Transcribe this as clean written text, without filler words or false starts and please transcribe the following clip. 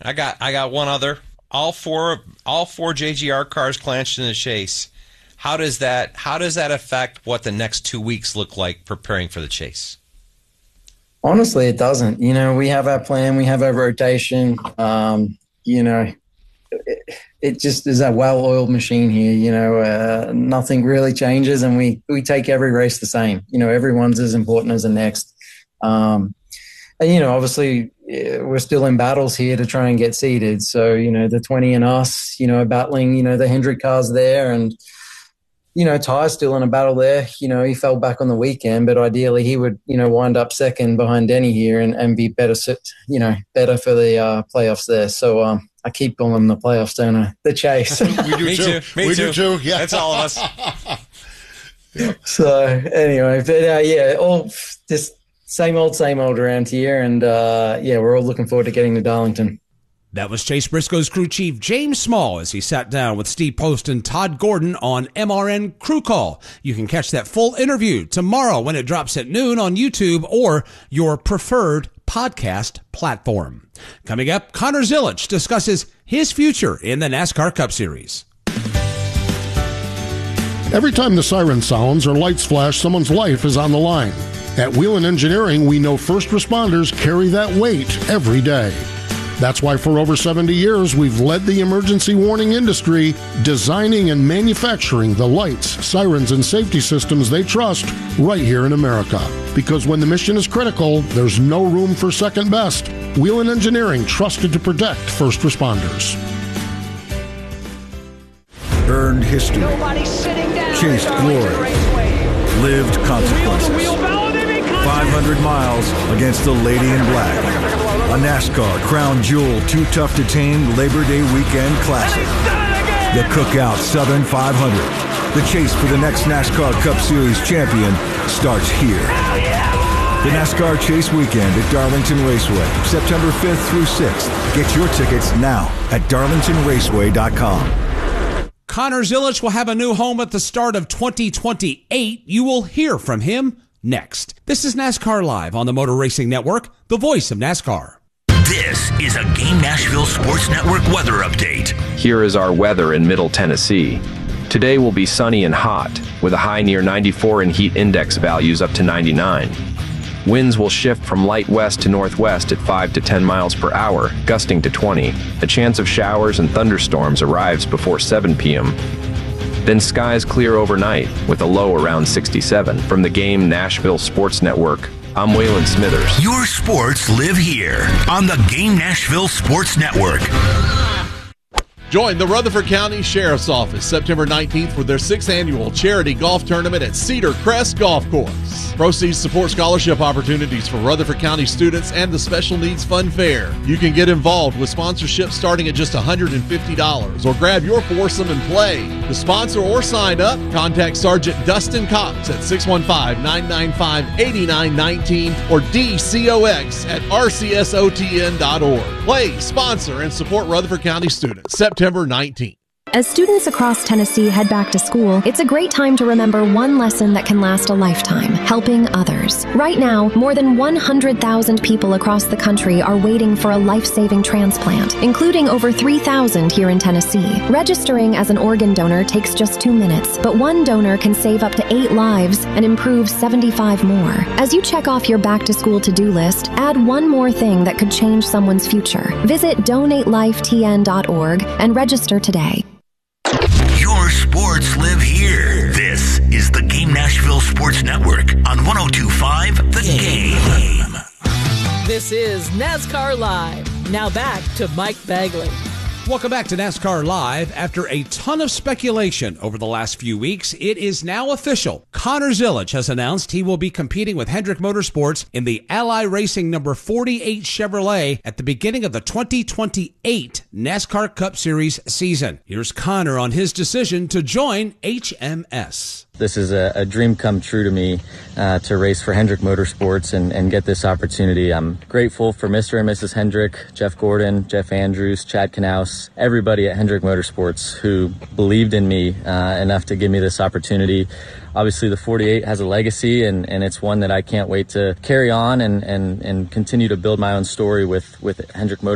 I got one other. All four JGR cars clanched in the chase. How does that affect what the next 2 weeks look like preparing for the chase? Honestly, it doesn't. We have our plan, we have our rotation. It just is a well-oiled machine here. Nothing really changes, and we take every race the same. Everyone's as important as the next. Obviously, we're still in battles here to try and get seeded. So, the 20 and us, are battling, the Hendrick cars there, and Ty's still in a battle there. He fell back on the weekend, but ideally he would, wind up second behind Denny here and be better for the playoffs there. So I keep calling them the playoffs, don't I? The chase. We do too. Yeah, that's all of us. Yeah. So anyway, but all just same old around here, and we're all looking forward to getting to Darlington. That was Chase Briscoe's crew chief, James Small, as he sat down with Steve Post and Todd Gordon on MRN Crew Call. You can catch that full interview tomorrow when it drops at noon on YouTube or your preferred podcast platform. Coming up, Connor Zilisch discusses his future in the NASCAR Cup Series. Every time the siren sounds or lights flash, someone's life is on the line. At Whelen Engineering, we know first responders carry that weight every day. That's why for over 70 years, we've led the emergency warning industry, designing and manufacturing the lights, sirens, and safety systems they trust right here in America. Because when the mission is critical, there's no room for second best. Whelen Engineering, trusted to protect first responders. Earned history, chased glory, lived consequences. 500 miles against the Lady in Black. A NASCAR Crown Jewel Too Tough to Tame Labor Day Weekend Classic. The Cookout Southern 500. The chase for the next NASCAR Cup Series champion starts here. The NASCAR Chase Weekend at Darlington Raceway, September 5th through 6th. Get your tickets now at darlingtonraceway.com. Connor Zilisch will have a new home at the start of 2028. You will hear from him next. This is NASCAR Live on the Motor Racing Network, the voice of NASCAR. This is a Game Nashville Sports Network weather update. Here is our weather in Middle Tennessee. Today will be sunny and hot, with a high near 94 and heat index values up to 99. Winds will shift from light west to northwest at 5 to 10 miles per hour, gusting to 20. A chance of showers and thunderstorms arrives before 7 p.m. Then skies clear overnight, with a low around 67. From the Game Nashville Sports Network, I'm Waylon Smithers. Your sports live here on the Game Nashville Sports Network. Join the Rutherford County Sheriff's Office September 19th for their 6th annual charity golf tournament at Cedar Crest Golf Course. Proceeds support scholarship opportunities for Rutherford County students and the Special Needs Fun Fair. You can get involved with sponsorship starting at just $150 or grab your foursome and play. To sponsor or sign up, contact Sergeant Dustin Cox at 615-995-8919 or DCOX at rcsotn.org. Play, sponsor, and support Rutherford County students. September 19th. As students across Tennessee head back to school, it's a great time to remember one lesson that can last a lifetime: helping others. Right now, more than 100,000 people across the country are waiting for a life-saving transplant, including over 3,000 here in Tennessee. Registering as an organ donor takes just 2 minutes, but one donor can save up to 8 lives and improve 75 more. As you check off your back-to-school to-do list, add one more thing that could change someone's future. Visit donatelifetn.org and register today. Your sports live here. This is the Game Nashville Sports Network on 102.5 The Game. This is NASCAR Live. Now back to Mike Bagley. Welcome back to NASCAR Live. After a ton of speculation over the last few weeks, it is now official. Connor Zilisch has announced he will be competing with Hendrick Motorsports in the Ally Racing number 48 Chevrolet at the beginning of the 2028 NASCAR Cup Series season. Here's Connor on his decision to join HMS. This is a dream come true to me, to race for Hendrick Motorsports and get this opportunity. I'm grateful for Mr. and Mrs. Hendrick, Jeff Gordon, Jeff Andrews, Chad Knaus, everybody at Hendrick Motorsports who believed in me enough to give me this opportunity. Obviously, the 48 has a legacy, and it's one that I can't wait to carry on and continue to build my own story with Hendrick Motorsports.